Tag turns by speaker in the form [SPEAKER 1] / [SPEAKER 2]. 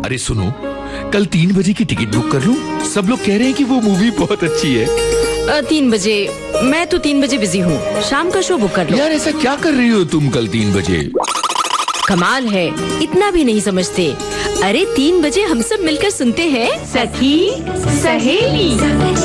[SPEAKER 1] अरे सुनो, कल 3 बजे की टिकट बुक कर लूं? सब लोग कह रहे हैं कि वो मूवी बहुत अच्छी है।
[SPEAKER 2] 3 बजे? मैं तो 3 बजे बिजी हूँ, शाम का शो बुक कर लो।
[SPEAKER 1] यार ऐसा क्या कर रही हो तुम कल 3 बजे?
[SPEAKER 2] कमाल है, इतना भी नहीं समझते। अरे 3 बजे हम सब मिलकर सुनते हैं सखी सहेली।